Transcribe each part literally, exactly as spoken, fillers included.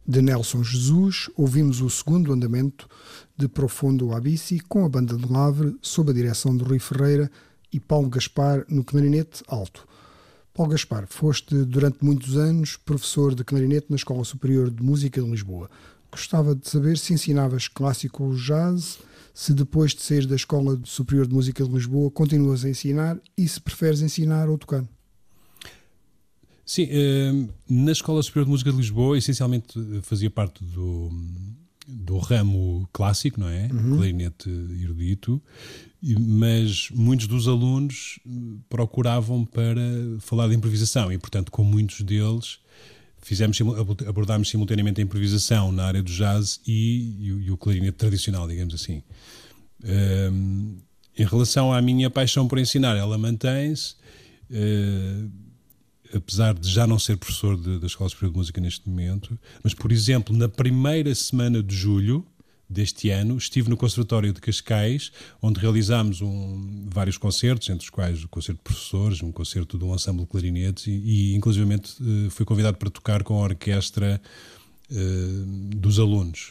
De Nelson Jesus, ouvimos o segundo andamento de Profundo Abissi com a Banda de Lavre, sob a direção de Rui Ferreira e Paulo Gaspar no clarinete alto. Paulo Gaspar, foste durante muitos anos professor de clarinete na Escola Superior de Música de Lisboa. Gostava de saber se ensinavas clássico ou jazz, se depois de sair da Escola Superior de Música de Lisboa continuas a ensinar e se preferes ensinar ou tocar. Sim, na Escola Superior de Música de Lisboa essencialmente fazia parte do, do ramo clássico, não é? Uhum. Clarinete erudito, mas muitos dos alunos procuravam para falar de improvisação e, portanto, com muitos deles fizemos, abordámos simultaneamente a improvisação na área do jazz e, e, e o clarinete tradicional, digamos assim. Um, em relação à minha paixão por ensinar, ela mantém-se. Uh, apesar de já não ser professor de, da Escola Superior de Música neste momento, mas, por exemplo, na primeira semana de julho deste ano, estive no Conservatório de Cascais, onde realizámos um, vários concertos, entre os quais o concerto de professores, um concerto de um ensemble de clarinetes, e, e inclusivamente fui convidado para tocar com a orquestra uh, dos alunos.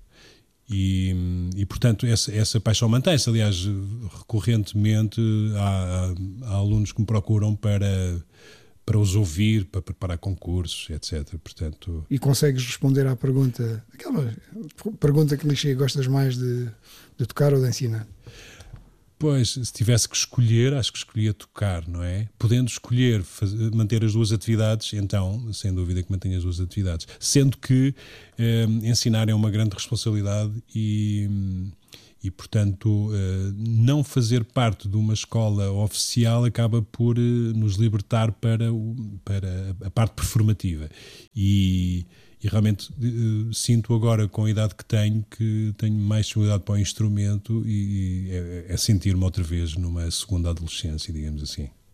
E, e portanto, essa, essa paixão mantém-se. Aliás, recorrentemente há, há, há alunos que me procuram para... para os ouvir, para preparar concursos, etcétera. Portanto... E consegues responder à pergunta, aquela pergunta clichê, gostas mais de, de tocar ou de ensinar? Pois, se tivesse que escolher, acho que escolhia tocar, não é? Podendo escolher fazer, manter as duas atividades, então, sem dúvida que mantenho as duas atividades. Sendo que eh, ensinar é uma grande responsabilidade e... E, portanto, não fazer parte de uma escola oficial acaba por nos libertar para, o, para a parte performativa. E, e realmente sinto agora, com a idade que tenho, que tenho mais disponibilidade para o instrumento e é, é sentir-me outra vez numa segunda adolescência, digamos assim.